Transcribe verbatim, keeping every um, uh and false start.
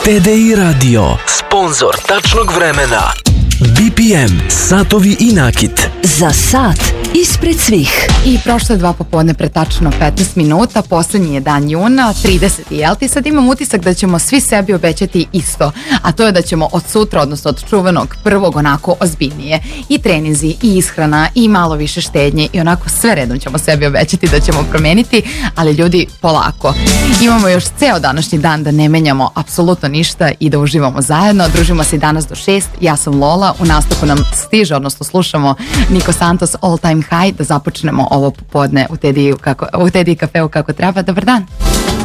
T D I Radio, sponzor tačnog vremena. B P M, satovi i nakit. Za sat ispred svih. I prošle dva popodne pre tačno petnaest minuta, poslednji je dan juna, trideseti jel ti? Sad imam utisak da ćemo svi sebi obećati isto, a to je da ćemo od sutra, odnosno od čuvenog prvog onako ozbiljnije. I treninzi, i ishrana, i malo više štednje, i onako sve redom ćemo sebi obećati da ćemo promeniti, ali ljudi, polako. Imamo još ceo današnji dan da ne menjamo apsolutno ništa i da uživamo zajedno. Družimo se i danas do šest, ja sam Lola, u nastavku nam stiže, odnosno slušamo Niko Santos All Time High, da započnemo ovo popodne u T D I kako, u T D I kafeu kako treba. Dobar dan.